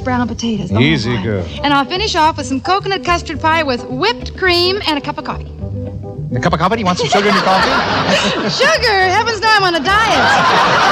brown potatoes. Easy, girl. And I'll finish off with some coconut custard pie with whipped cream and a cup of coffee. A cup of coffee? You want some sugar in your coffee? Sugar? Heavens no, I'm on a diet.